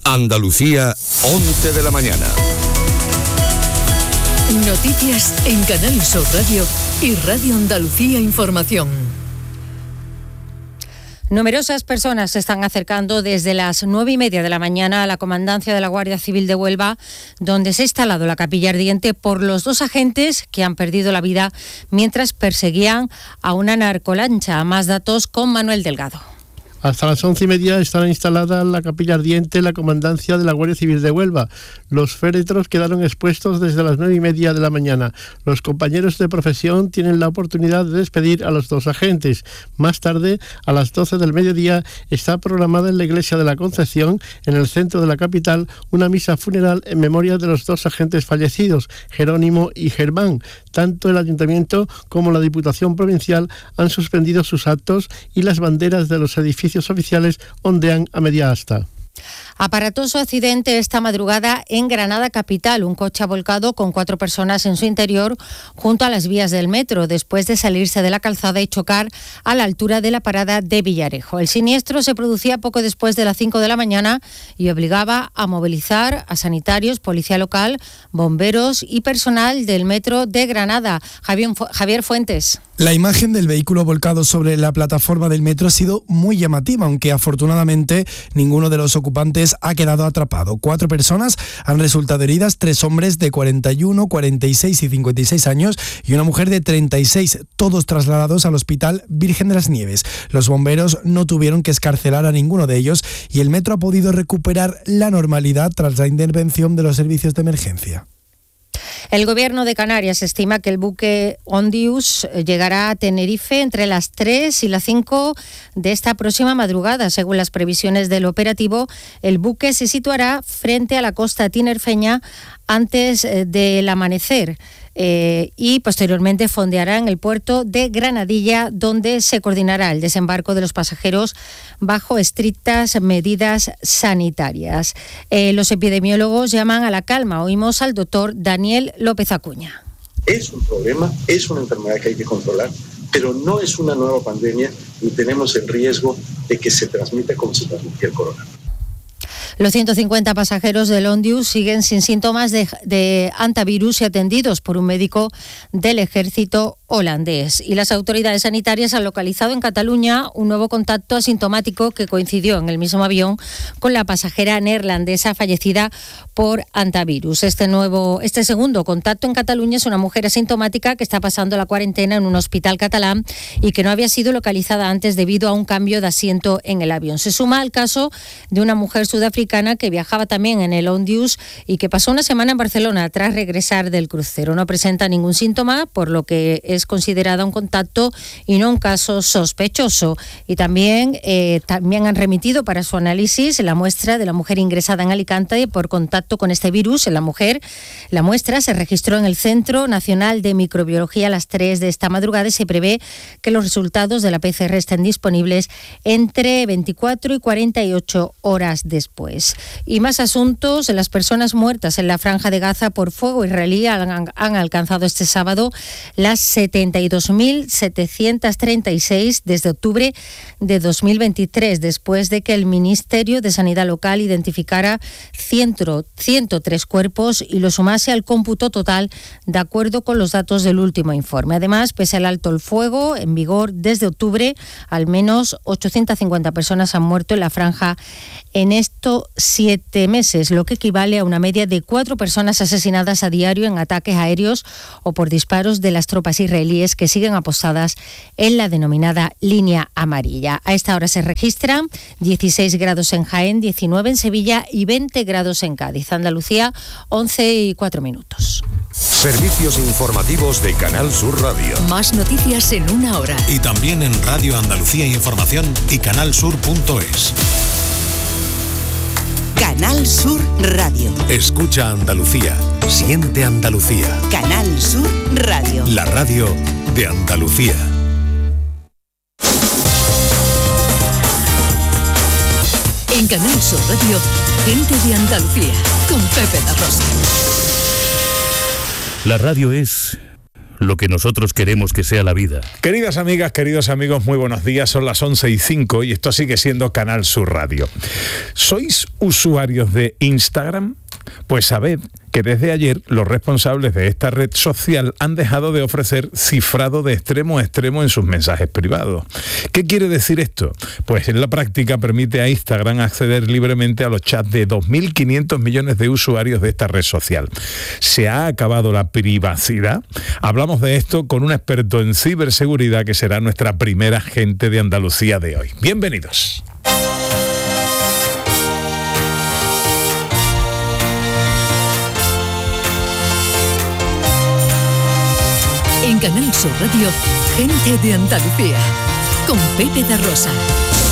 Andalucía, 11 de la mañana. Noticias en Canal Sur Radio y Radio Andalucía Información. Numerosas personas se están acercando desde las 9:30 de la mañana a la comandancia de la Guardia Civil de Huelva, donde se ha instalado la capilla ardiente por los 2 agentes que han perdido la vida mientras perseguían a una narcolancha. Más datos con Manuel Delgado. Hasta las 11:30 estará instalada la capilla ardiente en la comandancia de la Guardia Civil de Huelva. Los féretros quedaron expuestos desde las 9:30 de la mañana. Los compañeros de profesión tienen la oportunidad de despedir a los 2 agentes. Más tarde, a las 12 del mediodía, está programada en la Iglesia de la Concepción, en el centro de la capital, una misa funeral en memoria de los 2 agentes fallecidos, Jerónimo y Germán. Tanto el Ayuntamiento como la Diputación Provincial han suspendido sus actos y las banderas de los edificios oficiales ondean a media asta. Aparatoso accidente esta madrugada en Granada capital. Un coche ha volcado con 4 personas en su interior junto a las vías del metro después de salirse de la calzada y chocar a la altura de la parada de Villarejo. El siniestro se producía poco después de las 5 de la mañana y obligaba a movilizar a sanitarios, policía local, bomberos y personal del metro de Granada. Javier Fuentes. La imagen del vehículo volcado sobre la plataforma del metro ha sido muy llamativa, aunque afortunadamente ninguno de los ocupantes ha quedado atrapado. 4 personas han resultado heridas, 3 hombres de 41, 46 y 56 años y una mujer de 36, todos trasladados al Hospital Virgen de las Nieves. Los bomberos no tuvieron que excarcelar a ninguno de ellos y el metro ha podido recuperar la normalidad tras la intervención de los servicios de emergencia. El Gobierno de Canarias estima que el buque Ondius llegará a Tenerife entre las 3 y las 5 de esta próxima madrugada. Según las previsiones del operativo, el buque se situará frente a la costa tinerfeña antes del amanecer y posteriormente fondeará en el puerto de Granadilla, donde se coordinará el desembarco de los pasajeros bajo estrictas medidas sanitarias. Los epidemiólogos llaman a la calma. Oímos al doctor Daniel López Acuña. Es un problema, es una enfermedad que hay que controlar, pero no es una nueva pandemia y tenemos el riesgo de que se transmita como se transmitía el coronavirus. Los 150 pasajeros del Ondius siguen sin síntomas de antivirus y atendidos por un médico del ejército holandés. Y las autoridades sanitarias han localizado en Cataluña un nuevo contacto asintomático que coincidió en el mismo avión con la pasajera neerlandesa fallecida por antivirus. Este segundo contacto en Cataluña es una mujer asintomática que está pasando la cuarentena en un hospital catalán y que no había sido localizada antes debido a un cambio de asiento en el avión. Se suma al caso de una mujer sudafricana que viajaba también en el Ondius y que pasó una semana en Barcelona tras regresar del crucero. No presenta ningún síntoma, por lo que es considerada un contacto y no un caso sospechoso. Y también han remitido para su análisis la muestra de la mujer ingresada en Alicante por contacto con este virus en la mujer. La muestra se registró en el Centro Nacional de Microbiología a las 3 de esta madrugada y se prevé que los resultados de la PCR estén disponibles entre 24 y 48 horas después. Y más asuntos. Las personas muertas en la Franja de Gaza por fuego israelí han alcanzado este sábado las 72.736 desde octubre de 2023, después de que el Ministerio de Sanidad local identificara 103 cuerpos y lo sumase al cómputo total de acuerdo con los datos del último informe. Además, pese al alto el fuego en vigor desde octubre, al menos 850 personas han muerto en la franja en estos 7 meses, lo que equivale a una media de 4 personas asesinadas a diario en ataques aéreos o por disparos de las tropas israelíes que siguen apostadas en la denominada línea amarilla. A esta hora se registran 16 grados en Jaén, 19 en Sevilla y 20 grados en Cádiz. Andalucía, 11:04. Servicios informativos de Canal Sur Radio. Más noticias en una hora. Y también en Radio Andalucía Información y canalsur.es. Canal Sur Radio. Escucha Andalucía. Siente Andalucía. Canal Sur Radio. La radio de Andalucía. En Canal Sur Radio, gente de Andalucía, con Pepe La Rosa. La radio es lo que nosotros queremos que sea la vida. Queridas amigas, queridos amigos, muy buenos días. Son las 11:05 y esto sigue siendo Canal Sur Radio. ¿Sois usuarios de Instagram? Pues sabed que desde ayer los responsables de esta red social han dejado de ofrecer cifrado de extremo a extremo en sus mensajes privados. ¿Qué quiere decir esto? Pues en la práctica permite a Instagram acceder libremente a los chats de 2.500 millones de usuarios de esta red social. ¿Se ha acabado la privacidad? Hablamos de esto con un experto en ciberseguridad que será nuestra primera gente de Andalucía de hoy. Bienvenidos. En Canal Sur Radio, gente de Andalucía, con Pepe da Rosa.